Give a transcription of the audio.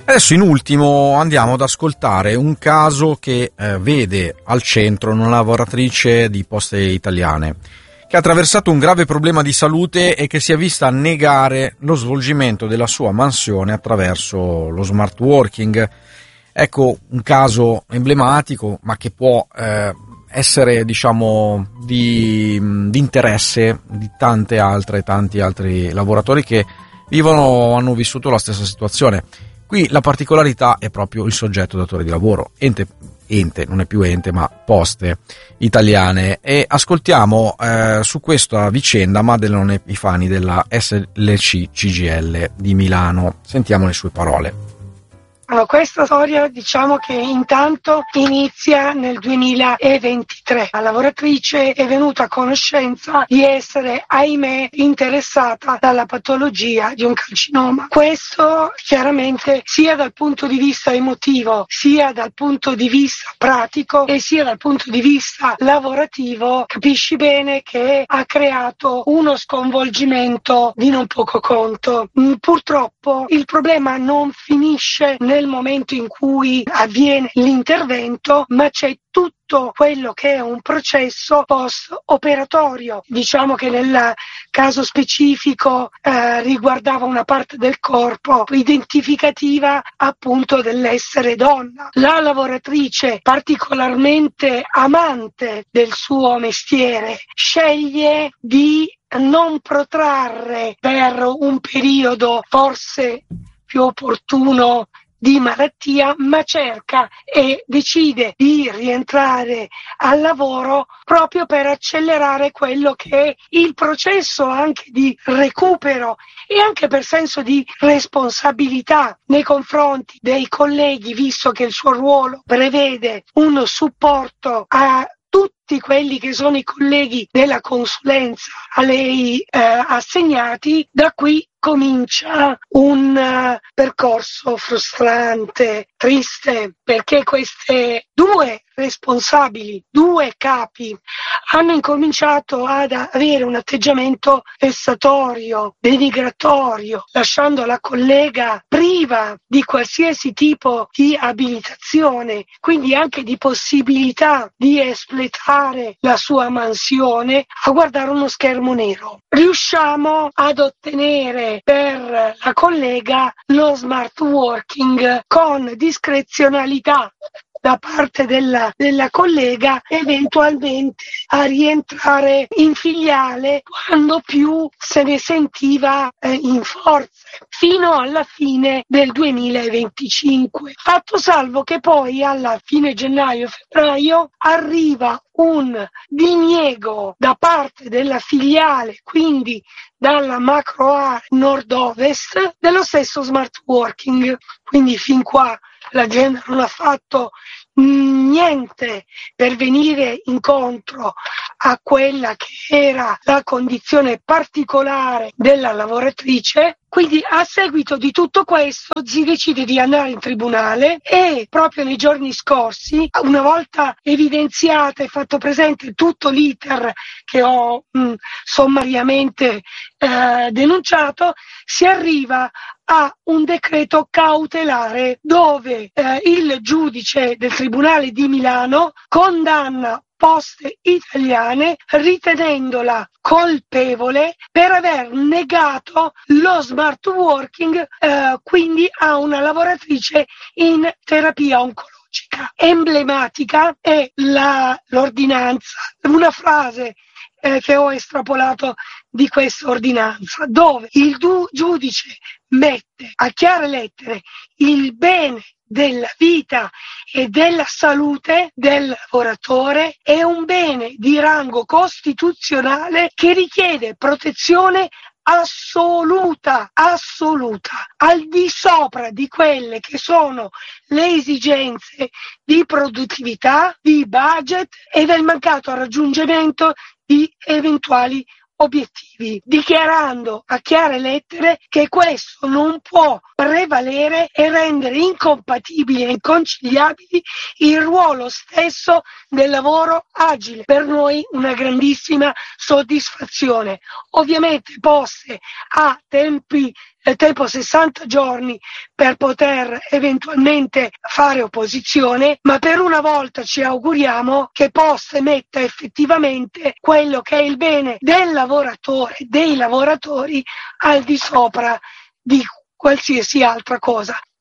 Adesso in ultimo andiamo ad ascoltare un caso che vede al centro una lavoratrice di Poste Italiane che ha attraversato un grave problema di salute e che si è vista negare lo svolgimento della sua mansione attraverso lo smart working. Ecco un caso emblematico, ma che può essere, diciamo, di interesse di tanti altri lavoratori che hanno vissuto la stessa situazione. Qui la particolarità è proprio il soggetto datore di lavoro, ente, non è più ente, ma Poste Italiane. E ascoltiamo su questa vicenda Madelon Epifani della SLC CGIL di Milano. Sentiamo le sue parole. Allora, questa storia diciamo che intanto inizia nel 2023. La lavoratrice è venuta a conoscenza di essere, ahimè, interessata dalla patologia di un carcinoma. Questo chiaramente sia dal punto di vista emotivo, sia dal punto di vista pratico e sia dal punto di vista lavorativo, capisci bene che ha creato uno sconvolgimento di non poco conto. Purtroppo il problema non finisce nel momento in cui avviene l'intervento, ma c'è tutto quello che è un processo post-operatorio. Diciamo che nel caso specifico riguardava una parte del corpo identificativa appunto dell'essere donna. La lavoratrice, particolarmente amante del suo mestiere, sceglie di non protrarre per un periodo forse più opportuno di malattia, ma cerca e decide di rientrare al lavoro proprio per accelerare quello che è il processo anche di recupero e anche per senso di responsabilità nei confronti dei colleghi, visto che il suo ruolo prevede un supporto a tutti quelli che sono i colleghi della consulenza a lei assegnati. Da qui comincia un percorso frustrante, triste, perché queste due responsabili, due capi, hanno incominciato ad avere un atteggiamento vessatorio, denigratorio, lasciando la collega priva di qualsiasi tipo di abilitazione, quindi anche di possibilità di espletare la sua mansione a guardare uno schermo nero. Riusciamo ad ottenere per la collega lo smart working con discrezionalità da parte della collega, eventualmente a rientrare in filiale quando più se ne sentiva in forze, fino alla fine del 2025. Fatto salvo che poi alla fine gennaio-febbraio arriva un diniego da parte della filiale, quindi dalla macro area nord-ovest, dello stesso smart working. Quindi fin qua l'azienda non ha fatto niente per venire incontro a quella che era la condizione particolare della lavoratrice. Quindi a seguito di tutto questo si decide di andare in tribunale e proprio nei giorni scorsi, una volta evidenziata e fatto presente tutto l'iter che ho sommariamente denunciato, si arriva a un decreto cautelare dove il giudice del Tribunale di Milano condanna Poste Italiane ritenendola colpevole per aver negato lo smart working quindi a una lavoratrice in terapia oncologica. Emblematica è l'ordinanza, una frase che ho estrapolato di questa ordinanza, dove il giudice mette a chiare lettere il bene della vita e della salute del lavoratore è un bene di rango costituzionale che richiede protezione assoluta, al di sopra di quelle che sono le esigenze di produttività, di budget e del mancato raggiungimento di eventuali obiettivi. lavorativi, dichiarando a chiare lettere che questo non può prevalere e rendere incompatibili e inconciliabili il ruolo stesso del lavoro agile. Per noi una grandissima soddisfazione, ovviamente poste a tempo 60 giorni per poter eventualmente fare opposizione, ma per una volta ci auguriamo che possa metta effettivamente quello che è il bene del lavoratore, dei lavoratori, al di sopra di qualsiasi altra cosa.